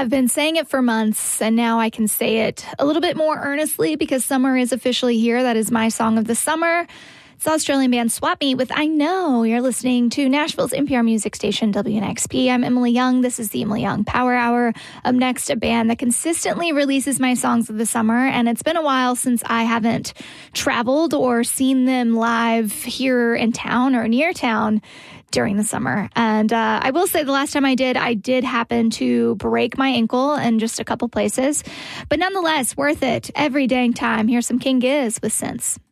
I've been saying it for months, and now I can say it a little bit more earnestly because summer is officially here. That is my song of the summer. It's the Australian band Swap Meet with I Know. You're listening to Nashville's NPR music station, WNXP. I'm Emily Young. This is the Emily Young Power Hour. Up next, a band that consistently releases my songs of the summer, and it's been a while since I haven't traveled or seen them live here in town or near town during the summer. And I will say the last time I did happen to break my ankle in just a couple places. But nonetheless, worth it every dang time. Here's some King Giz with Sense.